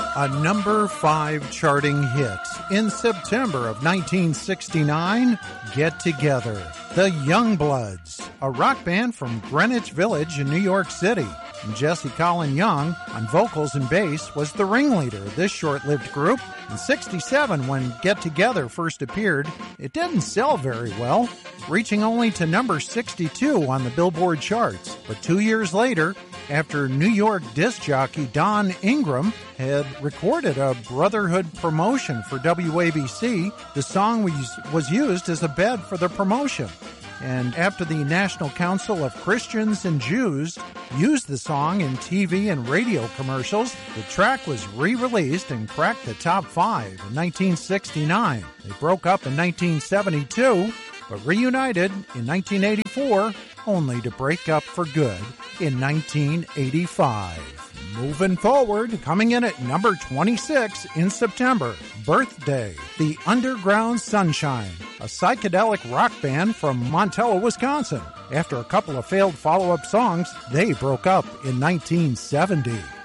A number 5 charting hit in September of 1969, Get Together. The Youngbloods, a rock band from Greenwich Village in New York City. Jesse Colin Young, on vocals and bass, was the ringleader of this short-lived group. In '67, when Get Together first appeared, it didn't sell very well, reaching only to number 62 on the Billboard charts. But 2 years later, after New York disc jockey Don Ingram had recorded a Brotherhood promotion for WABC, the song was used as a bed for the promotion. And after the National Council of Christians and Jews used the song in TV and radio commercials, the track was re-released and cracked the top 5 in 1969. They broke up in 1972, but reunited in 1984, only to break up for good in 1985. Moving forward, coming in at number 26 in September, Birthday, The Underground Sunshine, a psychedelic rock band from Montello, Wisconsin. After a couple of failed follow-up songs, they broke up in 1970.